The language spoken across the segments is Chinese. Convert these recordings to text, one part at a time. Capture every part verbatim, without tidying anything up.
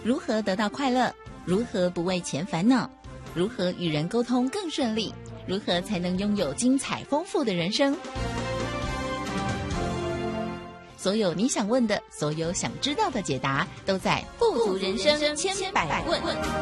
如何得到快乐？如何不为钱烦恼？如何与人沟通更顺利？如何才能拥有精彩丰富的人生？所有你想问的，所有想知道的解答，都在《富足人生千百问》。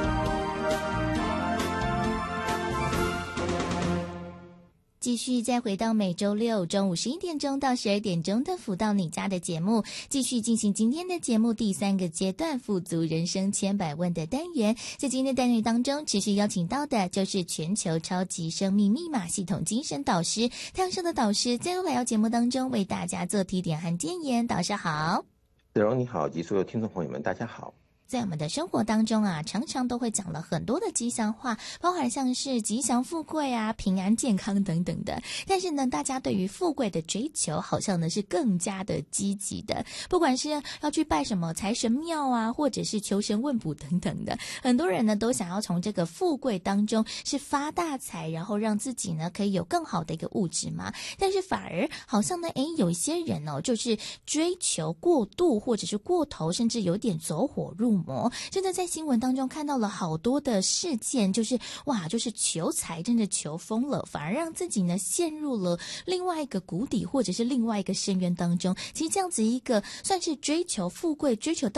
继续再回到每周六中午十一点钟到十二点钟的福到你家的节目，继续进行今天的节目第三个阶段富足人生千百问的单元。在今天的单元当中，持续邀请到的就是全球超级生命密码系统精神导师太阳升的导师，再度来到节目当中为大家做提点和建言。导师好。 子荣你好，及所有听众朋友们大家好。 在我们的生活当中啊，常常都会讲了很多的吉祥话，包含像是吉祥富贵啊、平安健康等等的。但是呢，大家对于富贵的追求好像呢是更加的积极的，不管是要去拜什么财神庙啊，或者是求神问卜等等的，很多人呢都想要从这个富贵当中是发大财，然后让自己呢可以有更好的一个物质嘛。但是反而好像呢，诶，有一些人哦，就是追求过度，或者是过头，甚至有点走火入魔。真的在新闻当中看到了好多的事件，就是哇，就是求财真的求疯了，反而让自己呢陷入了另外一个谷底，或者是另外一个深渊当中。其实这样子一个算是追求富贵，追求到